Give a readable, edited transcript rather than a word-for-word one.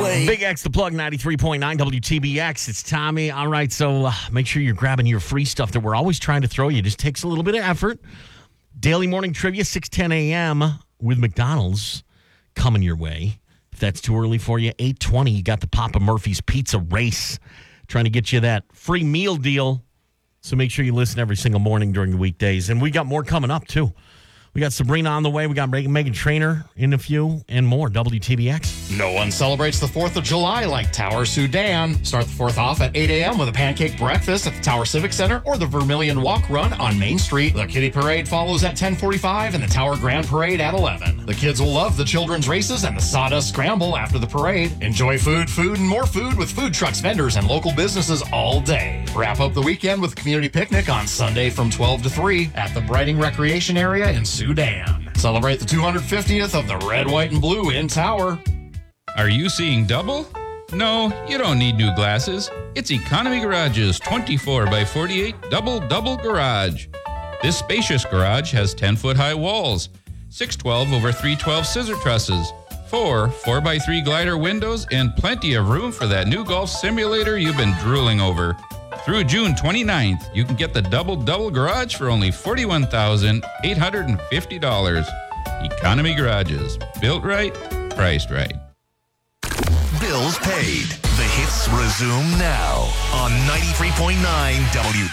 way. Big X, the plug, 93.9 WTBX. It's Tommy. All right, so make sure you're grabbing your free stuff that we're always trying to throw you. It just takes a little bit of effort. Daily morning trivia, 6:10 a.m. with McDonald's coming your way. If that's too early for you, 8:20, you got the Papa Murphy's Pizza Race trying to get you that free meal deal. So make sure you listen every single morning during the weekdays. And we got more coming up, too. We got Sabrina on the way. We got Megan Trainor in a few and more. WTBX. No one celebrates the 4th of July like Tower Sudan. Start the 4th off at 8 a.m. with a pancake breakfast at the Tower Civic Center or the Vermilion Walk Run on Main Street. The Kitty Parade follows at 10:45 and the Tower Grand Parade at 11. The kids will love the children's races and the Sawdust Scramble after the parade. Enjoy food, and more food with food trucks, vendors, and local businesses all day. Wrap up the weekend with a community picnic on Sunday from 12 to 3 at the Brighting Recreation Area in Sudan. Celebrate the 250th of the Red, White, and Blue in Tower. Are you seeing double? No, you don't need new glasses. It's Economy Garage's 24 by 48 double garage. This spacious garage has 10-foot high walls, 612 over 312 scissor trusses, 4 4x3 glider windows, and plenty of room for that new golf simulator you've been drooling over. Through June 29th, you can get the double garage for only $41,850. Economy Garages. Built right, priced right. Bills paid. The hits resume now on 93.9 WTBX.